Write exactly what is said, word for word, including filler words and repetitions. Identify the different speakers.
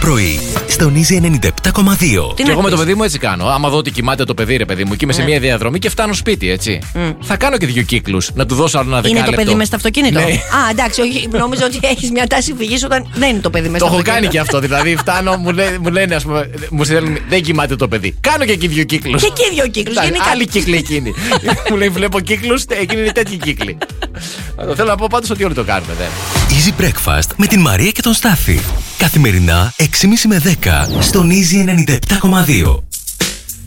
Speaker 1: πρωί, στον Easy ενενήντα επτά κόμμα δύο.
Speaker 2: Και εγώ με το παιδί μου έτσι κάνω. Άμα δω ότι κοιμάται το παιδί, ρε παιδί μου, και είμαι σε μια διαδρομή και φτάνω σπίτι, έτσι. Mm. Θα κάνω και δύο κύκλους. Να του δώσω άλλο ένα δεκάλεπτο.
Speaker 3: Είναι το παιδί μέσα στο αυτοκίνητο.
Speaker 2: Ναι.
Speaker 3: Α, εντάξει, όχι, νόμιζα ότι έχεις μια τάση φυγής όταν δεν είναι το παιδί μέσα
Speaker 2: το
Speaker 3: στο αυτοκίνητο.
Speaker 2: Το έχω κάνει και αυτό. Δηλαδή, φτάνω, μου, λέ, μου λένε, ας πούμε, μου στέλνουν, δεν κοιμάται το παιδί. Κάνω και εκεί δύο κύκλους.
Speaker 3: Και εκεί δύο κύκλους.
Speaker 2: Άλλη κύκλη εκείνη. Μου λέει, βλέπω κύκλους, εκείνη είναι τέτοιοι κύκλοι. Θέλω να πω πάντως ότι όλοι το κάνουμε, δεν.
Speaker 1: Easy Breakfast με την Μαρία και τον Στάφη. Καθημερινά έξι και μισή με δέκα στον Easy ενενήντα επτά κόμμα δύο.